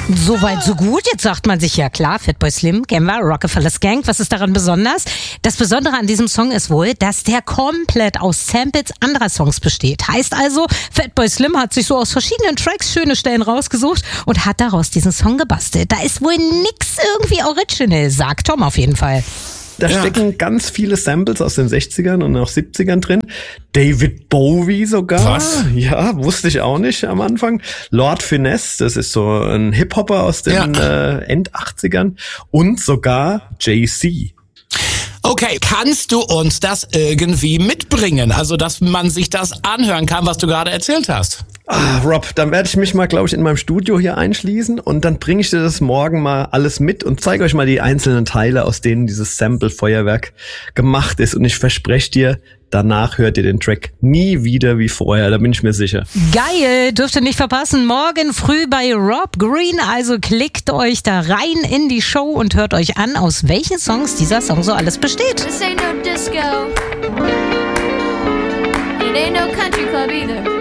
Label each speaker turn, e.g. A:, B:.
A: Soweit, so gut. Jetzt sagt man sich, ja klar, Fatboy Slim, kennen wir, Rockefeller's Gang. Was ist daran besonders? Das Besondere an diesem Song ist wohl, dass der komplett aus Samples anderer Songs besteht. Heißt also, Fatboy Slim hat sich so aus verschiedenen Tracks schöne Stellen rausgesucht und hat daraus diesen Song gebastelt. Da ist wohl nix irgendwie original, sagt Tom auf jeden Fall.
B: Da stecken ganz viele Samples aus den 60ern und auch 70ern drin. David Bowie sogar.
C: Was?
B: Ja, wusste ich auch nicht am Anfang. Lord Finesse, das ist so ein Hip-Hopper aus den End-80ern. Und sogar Jay-Z.
C: Okay, kannst du uns das irgendwie mitbringen? Also, dass man sich das anhören kann, was du gerade erzählt hast.
B: Rob, dann werde ich mich mal, glaube ich, in meinem Studio hier einschließen und dann bringe ich dir das morgen mal alles mit und zeige euch mal die einzelnen Teile, aus denen dieses Sample-Feuerwerk gemacht ist. Und ich verspreche dir, danach hört ihr den Track nie wieder wie vorher, da bin ich mir sicher.
A: Geil, dürft ihr nicht verpassen. Morgen früh bei Rob Green. Also klickt euch da rein in die Show und hört euch an, aus welchen Songs dieser Song so alles besteht.
D: This ain't no disco. It ain't no country club either.